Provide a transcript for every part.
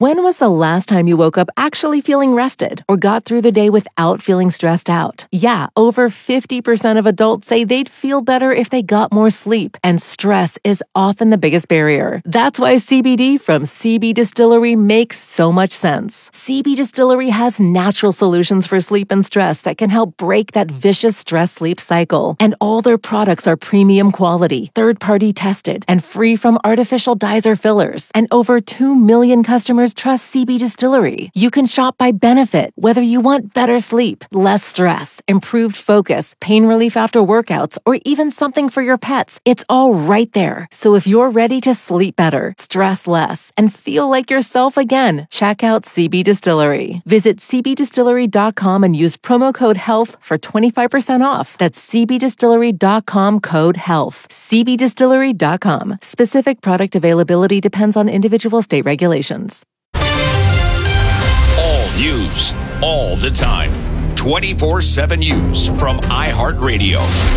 When was the last time you woke up actually feeling rested or got through the day without feeling stressed out? Yeah, over 50% of adults say they'd feel better if they got more sleep, and stress is often the biggest barrier. That's why CBD from CB Distillery makes so much sense. CB Distillery has natural solutions for sleep and stress that can help break that vicious stress-sleep cycle. And all their products are premium quality, third-party tested, and free from artificial dyes or fillers. And over 2 million customers trust CB Distillery. You can shop by benefit, whether you want better sleep, less stress, improved focus, pain relief after workouts, or even something for your pets. It's all right there. So if you're ready to sleep better, stress less, and feel like yourself again, check out CB Distillery. Visit cbdistillery.com and use promo code HEALTH for 25% off. That's cbdistillery.com code HEALTH. cbdistillery.com. Specific product availability depends on individual state regulations. All news, all the time. 24/7 News from iHeartRadio.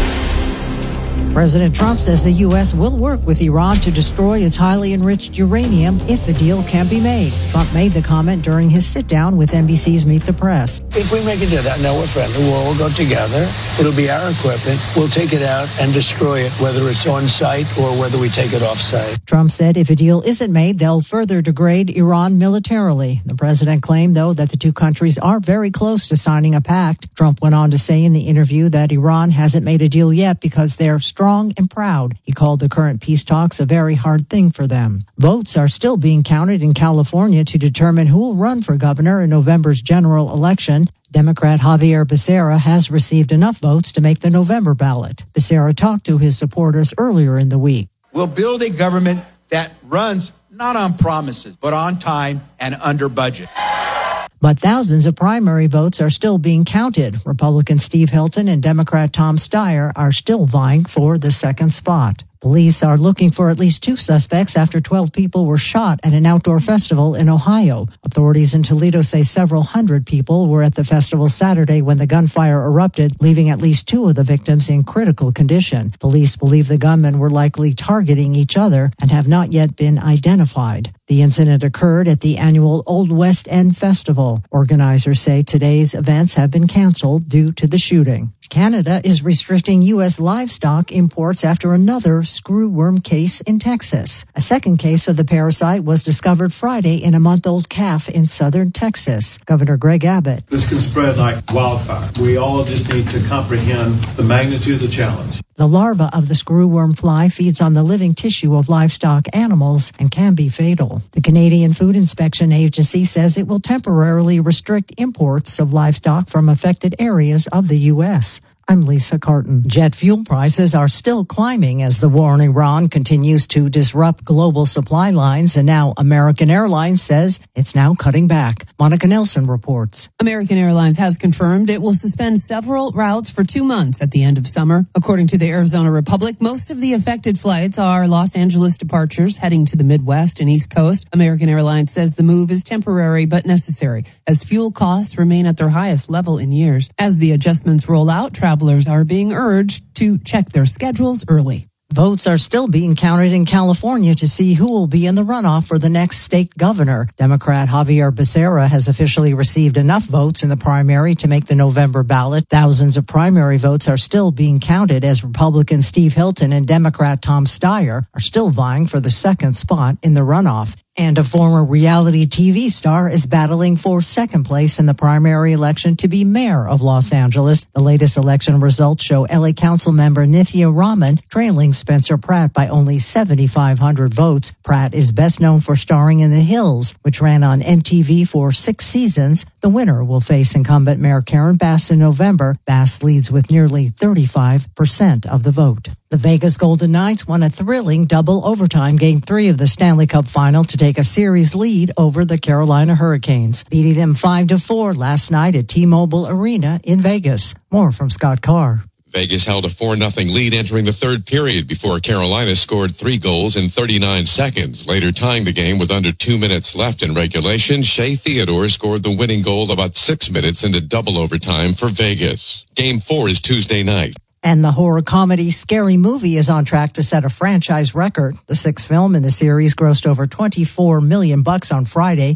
President Trump says the U.S. will work with Iran to destroy its highly enriched uranium if a deal can be made. Trump made the comment during his sit-down with NBC's Meet the Press. If we make a deal, now we're friendly, we'll all go together. It'll be our equipment. We'll take it out and destroy it, whether it's on site or whether we take it off site. Trump said if a deal isn't made, they'll further degrade Iran militarily. The president claimed, though, that the two countries are very close to signing a pact. Trump went on to say in the interview that Iran hasn't made a deal yet because they're strong and proud. He called the current peace talks a very hard thing for them. Votes are still being counted in California to determine who will run for governor in November's general election. Democrat Javier Becerra has received enough votes to make the November ballot. Becerra talked to his supporters earlier in the week. We'll build a government that runs not on promises, but on time and under budget. But thousands of primary votes are still being counted. Republican Steve Hilton and Democrat Tom Steyer are still vying for the second spot. Police are looking for at least 2 suspects after 12 people were shot at an outdoor festival in Ohio. Authorities in Toledo say several hundred people were at the festival Saturday when the gunfire erupted, leaving at least 2 of the victims in critical condition. Police believe the gunmen were likely targeting each other and have not yet been identified. The incident occurred at the annual Old West End Festival. Organizers say today's events have been canceled due to the shooting. Canada is restricting U.S. livestock imports after another screwworm case in Texas. A second case of the parasite was discovered Friday in a month-old calf in southern Texas. Governor Greg Abbott. This can spread like wildfire. We all just need to comprehend the magnitude of the challenge. The larva of the screwworm fly feeds on the living tissue of livestock animals and can be fatal. The Canadian Food Inspection Agency says it will temporarily restrict imports of livestock from affected areas of the U.S. I'm Lisa Carton. Jet fuel prices are still climbing as the war in Iran continues to disrupt global supply lines, and now American Airlines says it's now cutting back. Monica Nelson reports. American Airlines has confirmed it will suspend several routes for 2 months at the end of summer. According to the Arizona Republic, most of the affected flights are Los Angeles departures heading to the Midwest and East Coast. American Airlines says the move is temporary but necessary as fuel costs remain at their highest level in years. As the adjustments roll out, travelers are being urged to check their schedules early. Votes are still being counted in California to see who will be in the runoff for the next state governor. Democrat Javier Becerra has officially received enough votes in the primary to make the November ballot. Thousands of primary votes are still being counted as Republican Steve Hilton and Democrat Tom Steyer are still vying for the second spot in the runoff. And a former reality TV star is battling for second place in the primary election to be mayor of Los Angeles. The latest election results show LA Council member Nithya Raman trailing Spencer Pratt by only 7,500 votes. Pratt is best known for starring in The Hills, which ran on MTV for 6 seasons. The winner will face incumbent Mayor Karen Bass in November. Bass leads with nearly 35% of the vote. The Vegas Golden Knights won a thrilling double overtime Game 3 of the Stanley Cup Final to take a series lead over the Carolina Hurricanes, beating them 5-4 last night at T-Mobile Arena in Vegas. More from Scott Carr. Vegas held a 4-0 lead entering the third period before Carolina scored 3 goals in 39 seconds. Later tying the game with under 2 minutes left in regulation, Shea Theodore scored the winning goal about 6 minutes into double overtime for Vegas. Game 4 is Tuesday night. And the horror comedy Scary Movie is on track to set a franchise record. The 6th film in the series grossed over $24 million on Friday.